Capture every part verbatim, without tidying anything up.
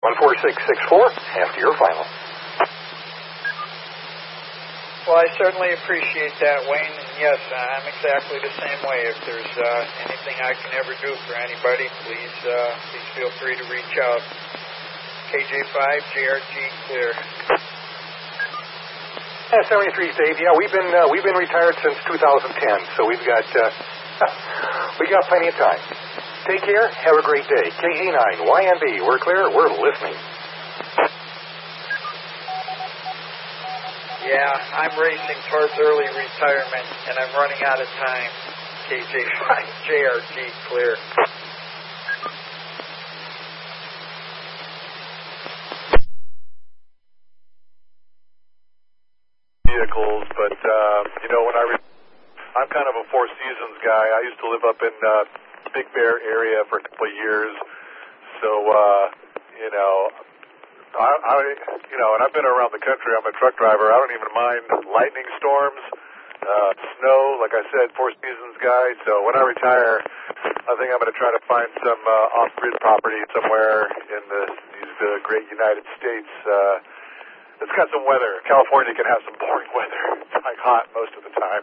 one four six six four, after your final. Well, I certainly appreciate that, Wayne. And yes, I'm exactly the same way. If there's uh, anything I can ever do for anybody, please, uh, please feel free to reach out. K J five, J R G, clear. Yeah, seventy-three, Dave. Yeah, we've been uh, we've been retired since two thousand ten, so we've got uh, we got plenty of time. Take care. Have a great day. K G nine, Y N B. We're clear. We're listening. Yeah, I'm racing towards early retirement, and I'm running out of time. K J five, J R G, clear. Vehicles, but uh, you know, when I re- I'm kind of a Four Seasons guy. I used to live up in uh, Big Bear area for a couple of years, so uh, you know, I, I you know, and I've been around the country. I'm a truck driver. I don't even mind lightning storms, uh, snow. Like I said, Four Seasons guy. So when I retire, I think I'm going to try to find some uh, off-grid property somewhere in the, these uh, great United States. Uh, It's got some weather. California can have some boring weather. It's like hot most of the time.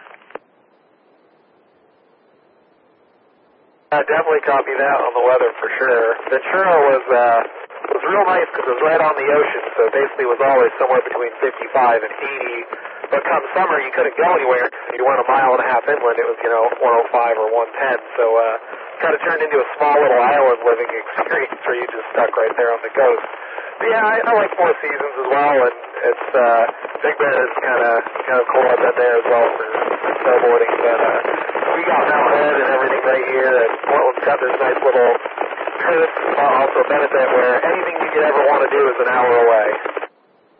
I definitely copy that on the weather for sure. Ventura was uh, was real nice because it was right on the ocean, so basically it was always somewhere between fifty-five and eighty. But come summer, you couldn't go anywhere. You went a mile and a half inland, it was, you know, one oh five or one ten. So uh, kind of turned into a small little island living experience where you just stuck right there on the coast. But yeah, I, I like Four Seasons as well, and it's uh, Big Bear is kind of kind of cool. I've been there as well for, for snowboarding. But uh, we got Mount Hood and everything right here, and Portland's got this nice little coast, uh, also Benefit, where anything you could ever want to do is an hour away.